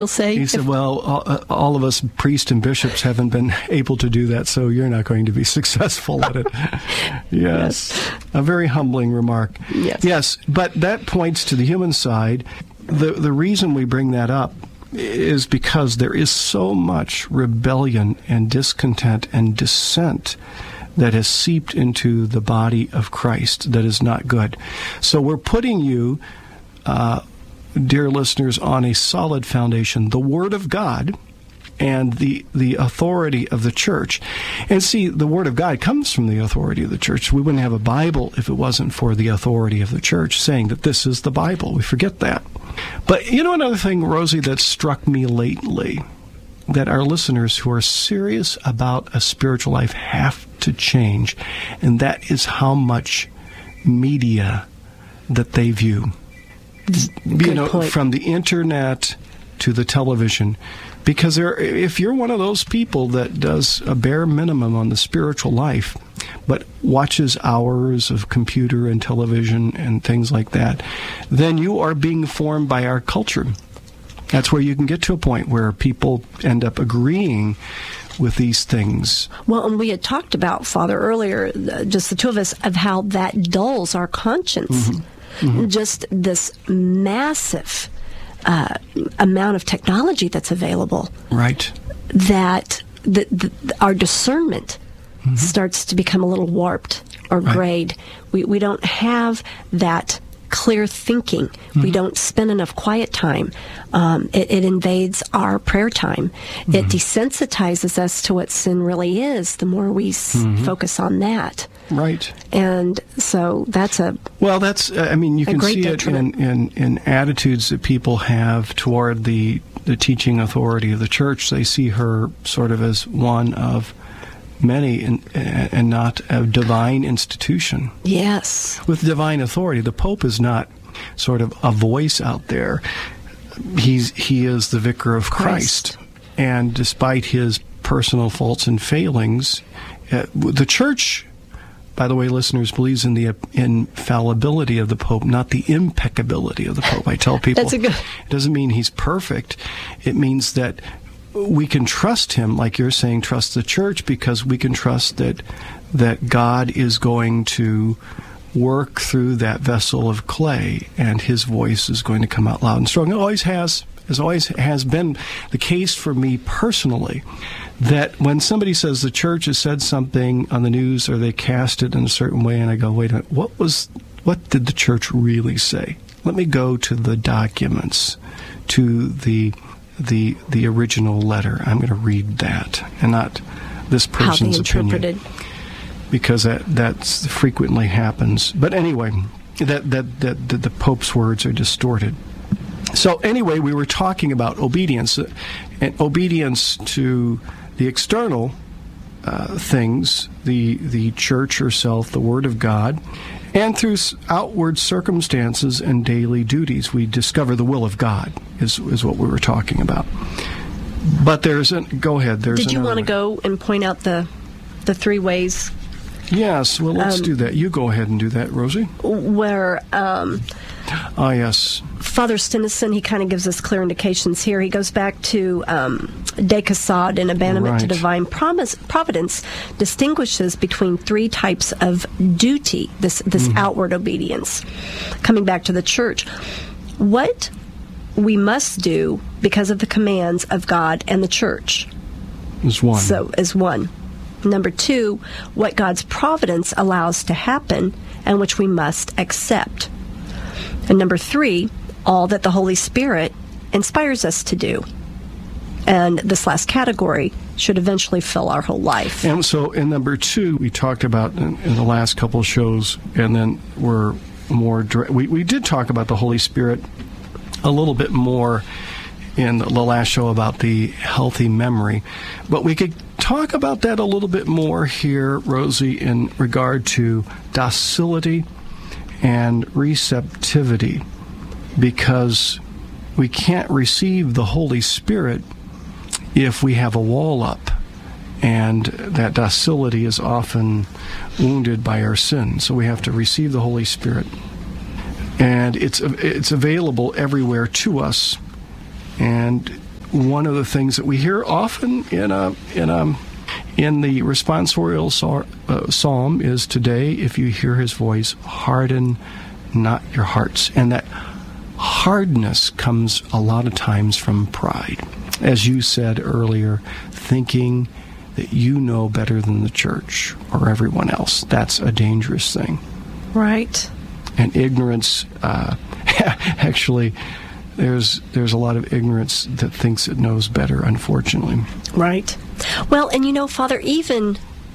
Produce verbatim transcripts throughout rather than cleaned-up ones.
say. He said, well, all, all of us priests and bishops haven't been able to do that, so you're not going to be successful at it. Yes. yes. A very humbling remark. Yes. Yes, but that points to the human side. The, the reason we bring that up is because there is so much rebellion and discontent and dissent that has seeped into the body of Christ that is not good. So we're putting you, uh, dear listeners, on a solid foundation, the Word of God and the the authority of the church. And see, the Word of God comes from the authority of the church. We wouldn't have a Bible if it wasn't for the authority of the church saying that this is the Bible. We forget that. But you know another thing, Rosie, that struck me lately, that our listeners who are serious about a spiritual life have to change, and that is how much media that they view. Good you know, point. From the internet to the television, because there, if you're one of those people that does a bare minimum on the spiritual life, but watches hours of computer and television and things like that, then you are being formed by our culture. That's where you can get to a point where people end up agreeing with these things. Well, and we had talked about, Father, earlier, just the two of us, of how that dulls our conscience. Mm-hmm. Mm-hmm. Just this massive uh, amount of technology that's available. Right. That the, the, our discernment mm-hmm. starts to become a little warped or right. grayed. We, we don't have that clear thinking. Mm-hmm. We don't spend enough quiet time. Um, it, it invades our prayer time. Mm-hmm. It desensitizes us to what sin really is the more we mm-hmm. s- focus on that. Right. And so that's a Well, that's, I mean, you can see detriment. it in, in, in attitudes that people have toward the, the teaching authority of the church. They see her sort of as one of many and, and not a divine institution. Yes. With divine authority, the Pope is not sort of a voice out there. He's he is the vicar of Christ. Christ. And despite his personal faults and failings, uh, the church, by the way, listeners, believes in the infallibility of the Pope, not the impeccability of the Pope. I tell people That's a good... it doesn't mean he's perfect. It means that we can trust him, like you're saying, trust the church, because we can trust that that God is going to work through that vessel of clay, and his voice is going to come out loud and strong. It always has, as always has been the case for me personally, that when somebody says the church has said something on the news or they cast it in a certain way, and I go, wait a minute, what was, what did the church really say? Let me go to the documents, to the the the original letter. I'm going to read that, and not this person's opinion, because that that's frequently happens. But anyway, that, that that that the Pope's words are distorted. So anyway, we were talking about obedience, uh, and obedience to the external uh, things, the the church herself, the Word of God, and through outward circumstances and daily duties, we discover the will of God, is is what we were talking about. But there's a, go ahead. There's Did you want to way. go and point out the the three ways? Yes, well, let's um, do that. You go ahead and do that, Rosie. Where, um, ah, yes. Father Stenison, he kind of gives us clear indications here. He goes back to um, De Caussade, and abandonment right. to divine promise, providence distinguishes between three types of duty, this, this mm-hmm. outward obedience. Coming back to the church, what we must do because of the commands of God and the church is one. So, is one. Number two, what God's providence allows to happen and which we must accept. And number three, all that the Holy Spirit inspires us to do. And this last category should eventually fill our whole life. And so in number two, we talked about in, in the last couple of shows, and then we're more, we, we did talk about the Holy Spirit a little bit more in the last show about the healthy memory. But we could talk about that a little bit more here, Rosie, in regard to docility and receptivity, because we can't receive the Holy Spirit if we have a wall up, and that docility is often wounded by our sin. So we have to receive the Holy Spirit, and it's it's available everywhere to us. And one of the things that we hear often in a in a in the responsorial psalm is, today, if you hear his voice, harden not your hearts. And that hardness comes a lot of times from pride. As you said earlier, thinking that you know better than the church or everyone else. That's a dangerous thing. Right. And ignorance, uh, actually, there's there's a lot of ignorance that thinks it knows better, unfortunately. Right. Well, and you know, Father, even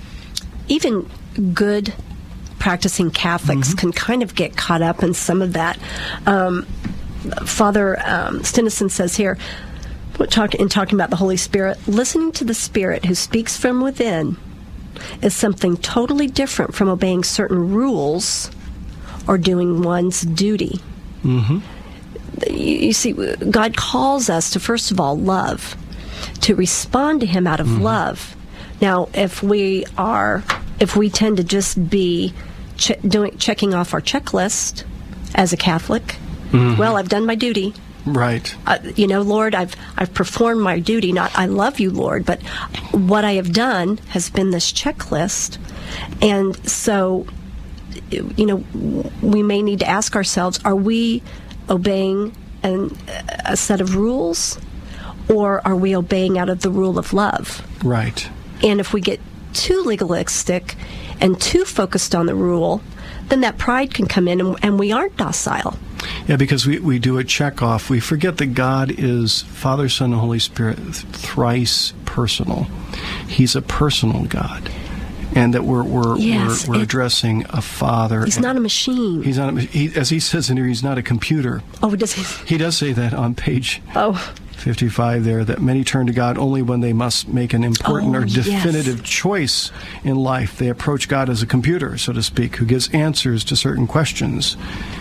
even good practicing Catholics mm-hmm. can kind of get caught up in some of that. Um, Father um, Stinnison says here, talk, in talking about the Holy Spirit, listening to the Spirit who speaks from within is something totally different from obeying certain rules or doing one's duty. Mm-hmm. You, you see, God calls us to, first of all, love, to respond to him out of mm-hmm. love. Now, if we are, if we tend to just be che- doing checking off our checklist as a Catholic, mm-hmm. well, I've done my duty. Right. Uh, you know, Lord, I've I've performed my duty. Not I love you, Lord, but what I have done has been this checklist, and so, you know, we may need to ask ourselves: are we obeying an, a set of rules, or are we obeying out of the rule of love? Right. And if we get too legalistic and too focused on the rule, then that pride can come in, and, and we aren't docile. Yeah, because we, we do a check off. We forget that God is Father, Son, and Holy Spirit, thrice personal. He's a personal God. And that we're we're yes, we're, we're it, addressing a Father. He's not a machine. He's not. A, he, as he says in here, he's not a computer. Oh, does he? He does say that on page oh. fifty-five there, that many turn to God only when they must make an important oh, or definitive yes. choice in life. They approach God as a computer, so to speak, who gives answers to certain questions.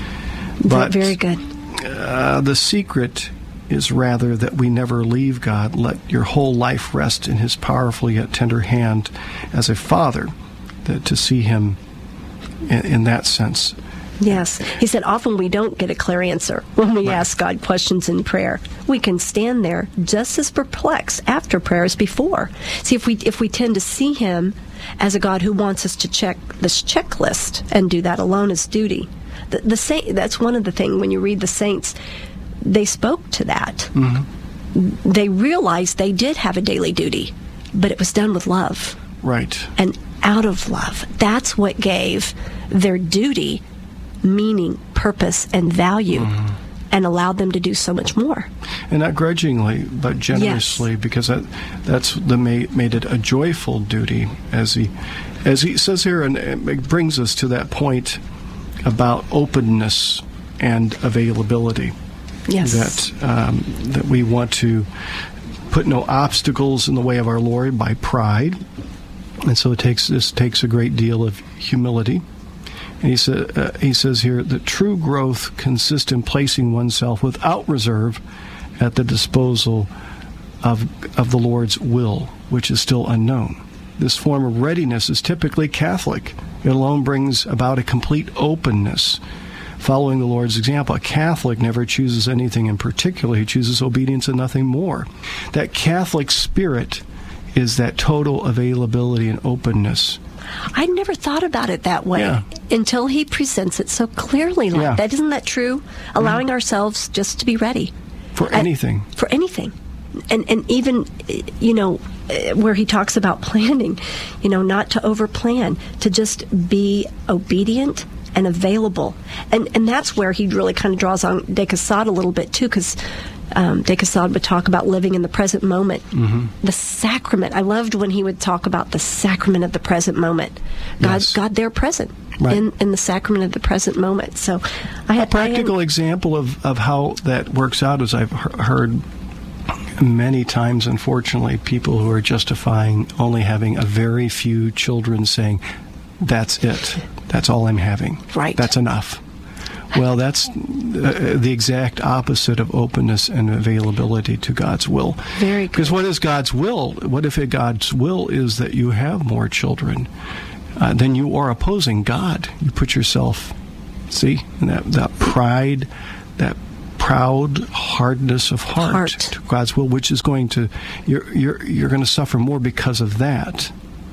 But very good. Uh, the secret is rather that we never leave God. Let your whole life rest in his powerful yet tender hand as a father, that to see him in, in that sense. Yes. He said often we don't get a clear answer when we right. ask God questions in prayer. We can stand there just as perplexed after prayer as before. See, if we if we tend to see him as a God who wants us to check this checklist and do that alone as duty, the, the saint, that's one of the things when you read the saints, they spoke to that. Mm-hmm. They realized they did have a daily duty, but it was done with love. Right. And out of love. That's what gave their duty meaning, purpose, and value, mm-hmm. and allowed them to do so much more. And not grudgingly, but generously, yes. because that, that's the made, made it a joyful duty, as he, as he says here, and it brings us to that point about openness and availability. Yes. That um, that we want to put no obstacles in the way of our Lord by pride, and so it takes this takes a great deal of humility. And he, sa- uh, he says here that true growth consists in placing oneself without reserve at the disposal of of the Lord's will, which is still unknown. This form of readiness is typically Catholic. It alone brings about a complete openness, following the Lord's example. A Catholic never chooses anything in particular. He chooses obedience and nothing more. That Catholic spirit is that total availability and openness. I never thought about it that way yeah. until he presents it so clearly like yeah. that. Isn't that true? Allowing mm-hmm. ourselves just to be ready. For anything. At, for anything. And and even, you know, where he talks about planning, you know, not to overplan, to just be obedient and available. And and that's where he really kind of draws on De Caussade a little bit, too, because um, De Caussade would talk about living in the present moment. Mm-hmm. The sacrament. I loved when he would talk about the sacrament of the present moment. God, yes. God there present right. in, in the sacrament of the present moment. So I had a practical I had, example of, of how that works out is I've he- heard many times, unfortunately, people who are justifying only having a very few children saying, that's it. That's all I'm having. Right. That's enough. Well, that's uh, the exact opposite of openness and availability to God's will. Very good. Because what is God's will? What if God's will is that you have more children? Uh, then you are opposing God. You put yourself, see, in that, that pride, that proud hardness of heart, Heart. to God's will, which is going to, you're you're you're going to suffer more because of that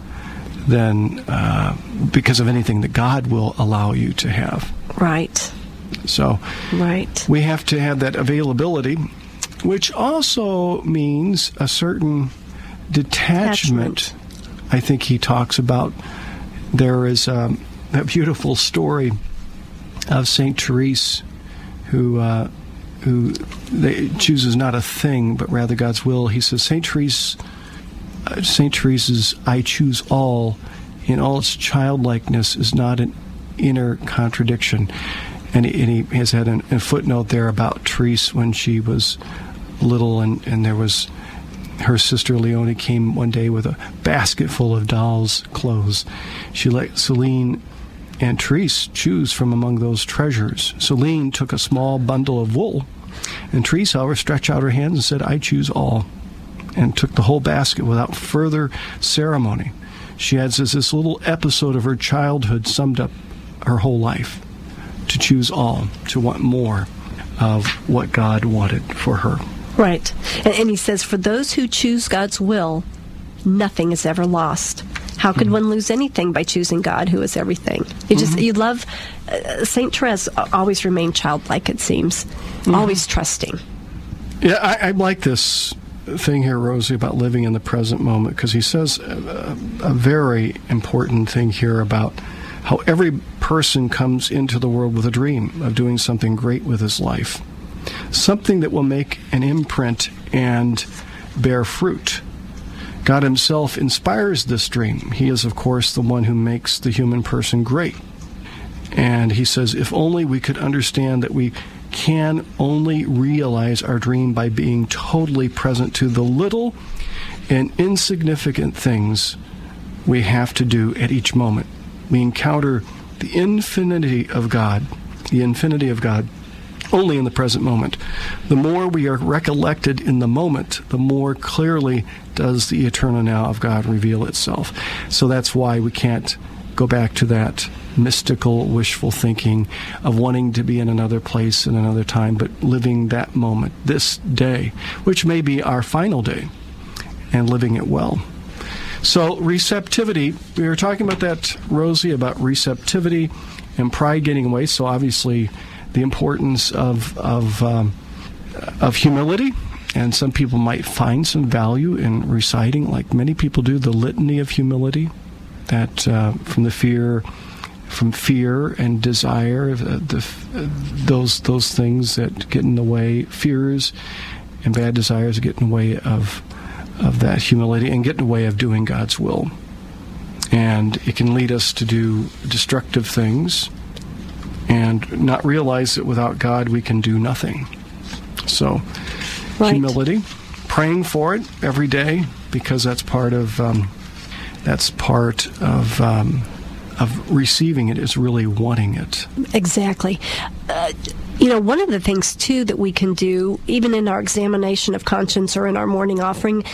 than uh, because of anything that God will allow you to have. Right. So Right. we have to have that availability, which also means a certain detachment. Detachment. I think he talks about. There is um, a beautiful story of Saint Therese, who uh, who they, chooses not a thing, but rather God's will. He says, Saint Therese, uh, Saint Therese's "I choose all," in all its childlikeness, is not an inner contradiction. And he, and he has had an, a footnote there about Therese when she was little, and, and there was her sister Leonie came one day with a basket full of dolls' clothes. She let Celine and Therese choose from among those treasures. Celine took a small bundle of wool, and Therese, however, stretched out her hands and said, "I choose all," and took the whole basket without further ceremony. She adds, as this little episode of her childhood summed up her whole life, to choose all, to want more of what God wanted for her. Right. And, and he says, for those who choose God's will, nothing is ever lost. How could mm-hmm. one lose anything by choosing God, who is everything? You just, mm-hmm. you love, uh, Saint Therese always remained childlike, it seems. Mm-hmm. Always trusting. Yeah, I, I like this thing here, Rosie, about living in the present moment, because he says a, a very important thing here about how every person comes into the world with a dream of doing something great with his life. Something that will make an imprint and bear fruit. God himself inspires this dream. He is, of course, the one who makes the human person great. And he says, if only we could understand that we can only realize our dream by being totally present to the little and insignificant things we have to do at each moment. We encounter the infinity of God, the infinity of God, only in the present moment. The more we are recollected in the moment, the more clearly does the eternal now of God reveal itself. So that's why we can't go back to that mystical, wishful thinking of wanting to be in another place in another time, but living that moment, this day, which may be our final day, and living it well. So receptivity, we were talking about that, Rosie, about receptivity and pride getting away. So obviously the importance of of um, of humility, and some people might find some value in reciting, like many people do, the litany of humility, that uh, from the fear, from fear and desire, uh, the, uh, those those things that get in the way, fears and bad desires get in the way of of that humility and get in the way of doing God's will, and it can lead us to do destructive things and not realize that without God we can do nothing. So, right. Humility, praying for it every day, because that's part of um, that's part of um, of receiving it, is really wanting it. Exactly. Uh, you know, one of the things too that we can do, even in our examination of conscience or in our morning offering,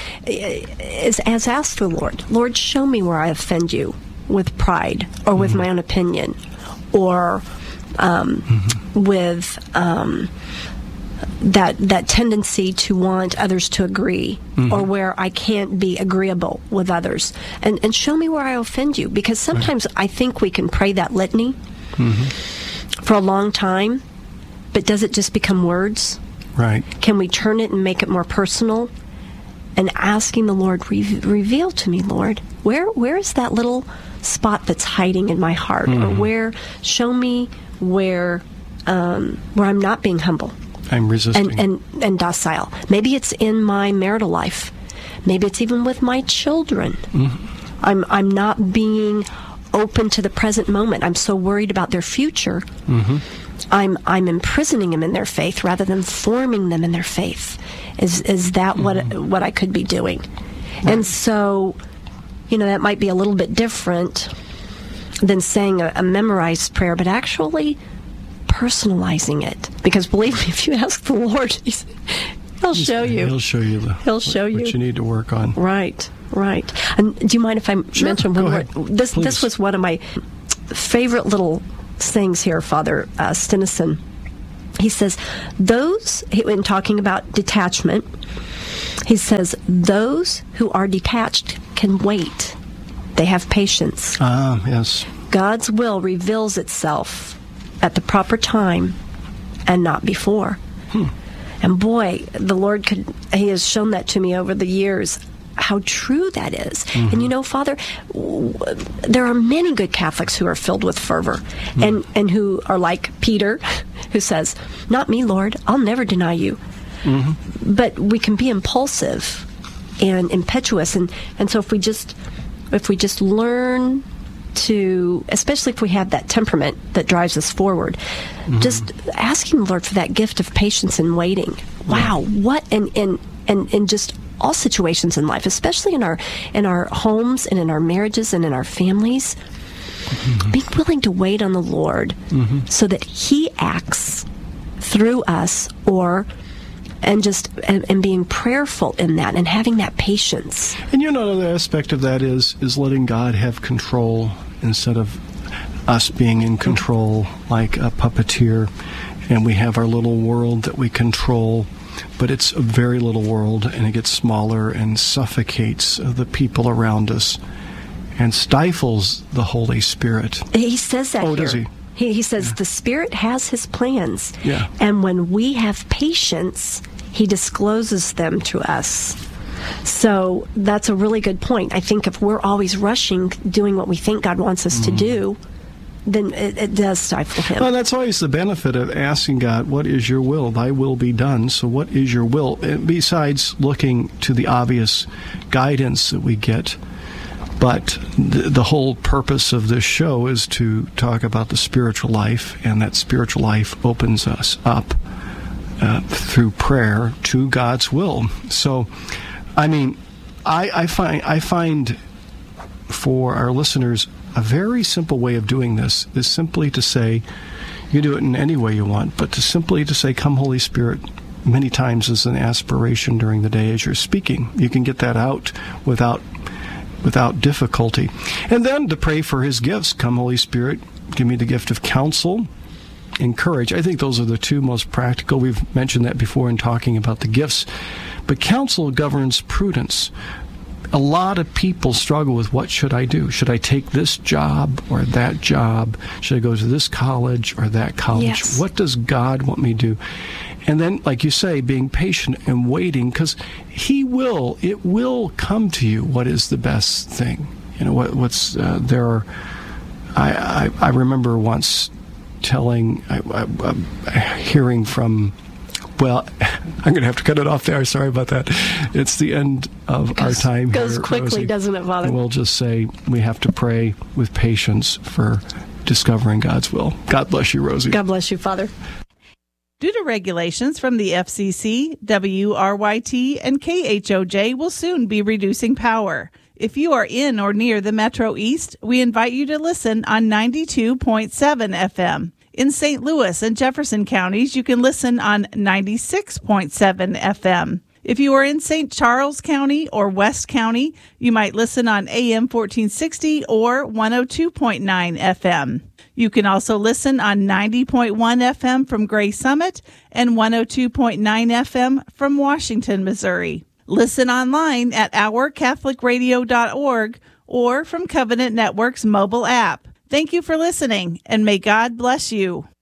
is as ask the Lord, Lord, show me where I offend you with pride or with mm-hmm. my own opinion, or Um, mm-hmm. with um, that that tendency to want others to agree, mm-hmm. or where I can't be agreeable with others, and and show me where I offend you, because sometimes right. I think we can pray that litany mm-hmm. for a long time, but does it just become words? Right. Can we turn it and make it more personal, and asking the Lord, Re- reveal to me, Lord, where where is that little spot that's hiding in my heart, mm-hmm. or where, show me where um, where I'm not being humble. I'm resisting. And, and, and docile. Maybe it's in my marital life. Maybe it's even with my children. Mm-hmm. I'm I'm not being open to the present moment. I'm so worried about their future. Mm-hmm. I'm I'm imprisoning them in their faith rather than forming them in their faith. Is is that mm-hmm. what what I could be doing? Right. And so, you know, that might be a little bit different than saying a, a memorized prayer, but actually personalizing it. Because believe me, if you ask the Lord, he's, he'll he's, show you. He'll show you the, he'll show what, you what you need to work on. Right, right. And do you mind if I sure, mention one word? This Please. This was one of my favorite little sayings here, Father uh, Stinnison. he says, those, when talking about detachment, he says, those who are detached can wait. They have patience. Ah, yes. God's will reveals itself at the proper time and not before. Hmm. And boy, the Lord could, he has shown that to me over the years, how true that is. Mm-hmm. And you know, Father, w- there are many good Catholics who are filled with fervor mm-hmm. and, and who are like Peter, who says, not me, Lord, I'll never deny you. Mm-hmm. But we can be impulsive and impetuous. And, and so if we just, if we just learn to, especially if we have that temperament that drives us forward, mm-hmm. just asking the Lord for that gift of patience and waiting. Wow, yeah. what and and and in just all situations in life, especially in our in our homes and in our marriages and in our families, mm-hmm. being willing to wait on the Lord mm-hmm. so that He acts through us, or and just and, and being prayerful in that and having that patience. And you know, another aspect of that is is letting God have control instead of us being in control like a puppeteer, and we have our little world that we control, but it's a very little world, and it gets smaller and suffocates the people around us and stifles the Holy Spirit. He says that oh, here. Does he? He, he says yeah. the Spirit has His plans, yeah. and when we have patience, He discloses them to us. So that's a really good point. I think if we're always rushing, doing what we think God wants us mm. to do, then it, it does stifle Him. Well, that's always the benefit of asking God, what is your will? Thy will be done. So what is your will? And besides looking to the obvious guidance that we get, but the, the whole purpose of this show is to talk about the spiritual life, and that spiritual life opens us up uh, through prayer to God's will. So, I mean, I, I find I find for our listeners a very simple way of doing this is simply to say, you do it in any way you want, but to simply to say, "Come, Holy Spirit," many times as an aspiration during the day as you're speaking. You can get that out without without difficulty. And then to pray for His gifts. Come, Holy Spirit, give me the gift of counsel and courage. I think those are the two most practical. We've mentioned that before in talking about the gifts. But counsel governs prudence. A lot of people struggle with, what should I do? Should I take this job or that job? Should I go to this college or that college? Yes. What does God want me to do? And then, like you say, being patient and waiting, because He will, it will come to you what is the best thing. You know, what, what's, uh, there are, I, I, I remember once telling, I, I, I, hearing from, well, I'm going to have to cut it off there. Sorry about that. It's the end of goes, our time goes here, quickly, Rosie. Doesn't it, Father? And we'll just say we have to pray with patience for discovering God's will. God bless you, Rosie. God bless you, Father. Due to regulations from the F C C, W R Y T, and K H O J will soon be reducing power. If you are in or near the Metro East, we invite you to listen on ninety-two point seven F M. In Saint Louis and Jefferson counties, you can listen on ninety-six point seven F M. If you are in Saint Charles County or West County, you might listen on A M fourteen sixty or one oh two point nine F M. You can also listen on ninety point one F M from Gray Summit and one oh two point nine F M from Washington, Missouri. Listen online at our catholic radio dot org or from Covenant Network's mobile app. Thank you for listening, and may God bless you.